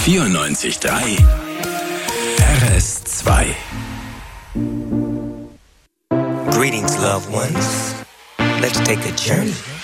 94.3 RS2. Greetings, loved ones. Let's take a journey